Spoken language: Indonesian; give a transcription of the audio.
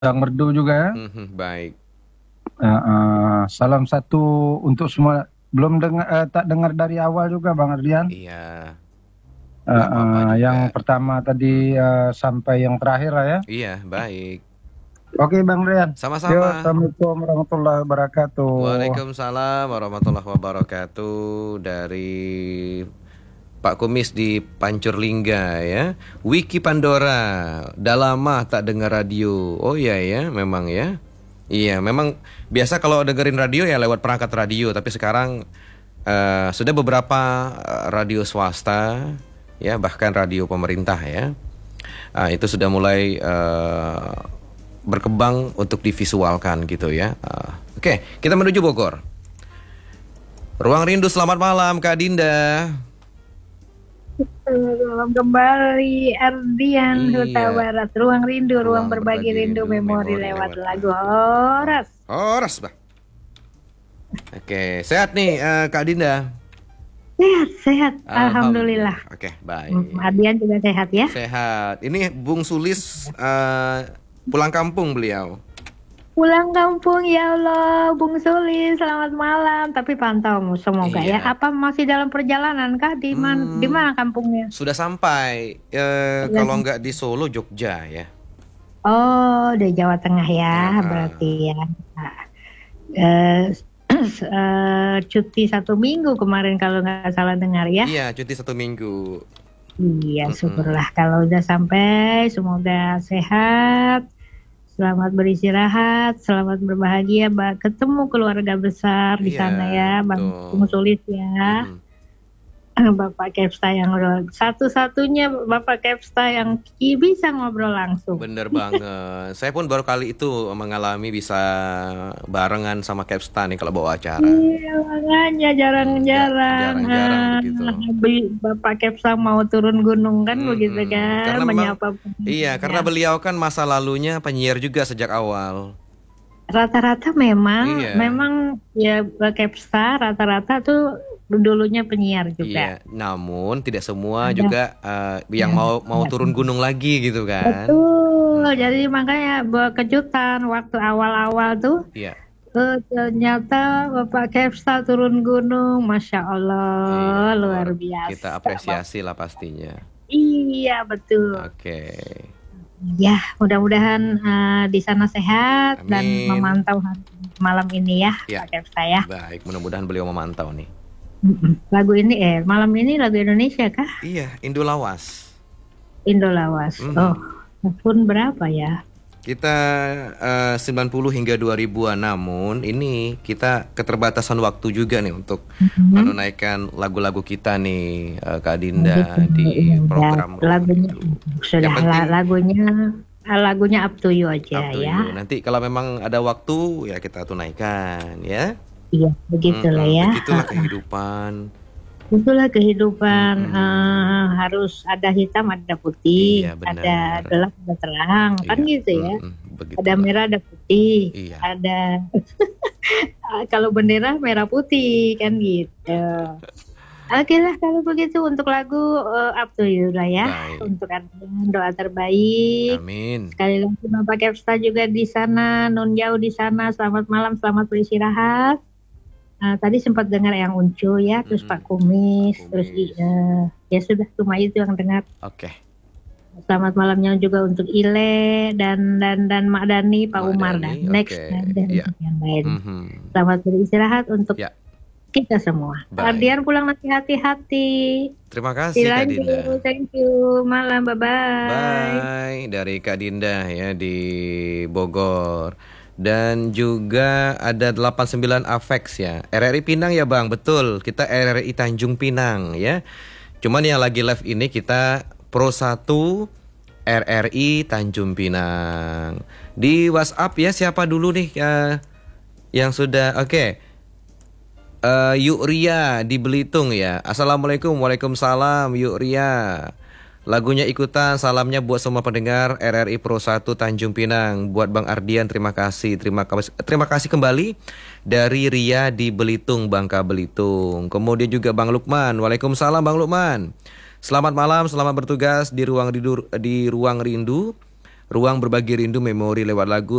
Merdu juga ya. Baik. Salam satu untuk semua. Belum dengar, tak dengar dari awal juga Bang Ardian. Iya, nggak apa-apa juga. Yang pertama tadi sampai yang terakhir lah ya. Iya, baik. Oke Bang Ardian. Yo, Sama-sama. Assalamualaikum warahmatullahi wabarakatuh. Waalaikumsalam warahmatullahi wabarakatuh dari Pak Kumis di Pancurlingga ya. Wiki Pandora, dah lama tak dengar radio. Oh iya ya, memang ya. Iya, memang biasa kalau dengerin radio ya lewat perangkat radio, tapi sekarang sudah beberapa radio swasta ya, bahkan radio pemerintah ya. Itu sudah mulai berkembang untuk divisualkan gitu ya. Oke, kita menuju Bogor. Ruang Rindu, selamat malam Kak Dinda. Malam kembali Ardian Huta Iya. Barat. Ruang rindu, ruang Ruang berbagi berbagi rindu, rindu, memori memori lewat lewat lagu Horas. Horas, Bah. Oke, sehat nih Kak Dinda. Sehat, alhamdulillah. Oke, baik. Ardian juga sehat ya. Sehat. Ini Bung Sulis pulang kampung beliau. Pulang kampung ya Allah, Bung Suli, selamat malam. Tapi pantau semoga Iya. ya. Apa masih dalam perjalanan kah? Di mana kampungnya? Sudah sampai. Kalau nggak di Solo, Jogja ya. Oh, di Jawa Tengah ya, Ya. berarti ya. Cuti 1 minggu kemarin kalau nggak salah dengar ya. Iya, cuti 1 minggu. Iya, syukurlah kalau udah sampai, semoga sehat, selamat beristirahat, selamat berbahagia, ketemu keluarga besar di Iya, sana ya, Bang betul. Sulis ya. Bapak Kepsta yang satu-satunya Bapak Kepsta yang bisa ngobrol langsung. Bener banget. Saya pun baru kali itu mengalami bisa barengan sama Capstan nih kalau bawa acara. Iya, makanya jarang-jarang begitu. Bapak Kepsta mau turun gunung kan begitu kan, Karena memang, menyapa. iya, karena beliau kan masa lalunya penyiar juga sejak awal. Rata-rata memang, Iya. memang ya Kepsta rata-rata tuh dulunya penyiar juga. Iya, namun tidak semua juga yang mau turun gunung lagi gitu kan. Betul, jadi makanya buat kejutan waktu awal-awal tuh. Iya. Ternyata Bapak Kepsta turun gunung, Masya Allah, luar biasa. Kita apresiasi lah pastinya. Iya, betul. Oke. Ya, mudah-mudahan di sana sehat. Amin. Dan memantau malam ini ya, Ya. Pak Kepsta ya. Baik, mudah-mudahan beliau memantau nih. Lagu ini malam ini lagu Indonesia kah? Iya, Indolawas. Indolawas. Oh, pun berapa ya? Kita 90 hingga 2000-an, namun ini kita keterbatasan waktu juga nih untuk menunaikan lagu-lagu kita nih Kak Dinda di program lagunya sudah lagunya up to you aja ya. Nanti kalau memang ada waktu ya kita tunaikan ya. Iya, begitulah ya. Begitulah kehidupan. Itulah kehidupan, harus ada hitam, ada putih, Iya, ada gelap, ada terang, kan gitu ya. Ada merah, ada putih, Iya. ada kalau bendera merah putih kan gitu. Oke lah kalau begitu untuk lagu up to you lah ya. Baik. Untuk doa terbaik. Amin. Sekali lagi Bapak Kepsta juga di sana, non jauh di sana. Selamat malam, selamat beristirahat. Tadi sempat dengar yang Uncu ya, terus Pak Kumis, terus ya sudah cuma itu yang dengar. Oke. Selamat malamnya juga untuk Ile dan Mak Dani, Pak Umar dan next dan yang lain. Selamat beristirahat untuk kita semua. Ardian pulang nanti hati-hati. Terima kasih Kak Dinda. Thank you. Malam, bye-bye. Bye dari Kak Dinda ya di Bogor. Dan juga ada 89 Avex ya. RRI Pinang ya Bang, betul. Kita RRI Tanjung Pinang ya. Cuman yang lagi live ini kita Pro 1 RRI Tanjung Pinang. Di WhatsApp ya, siapa dulu nih yang sudah oke. Yuk Ria di Belitung ya. Assalamualaikum, waalaikumsalam Yuk Ria. Lagunya ikutan, salamnya buat semua pendengar RRI Pro 1 Tanjung Pinang. Buat Bang Ardian, terima kasih. Terima kasih kembali dari Ria di Belitung, Bangka Belitung. Kemudian juga Bang Lukman. Waalaikumsalam Bang Lukman. Selamat malam, selamat bertugas di ruang rindu. Ruang berbagi rindu memori lewat lagu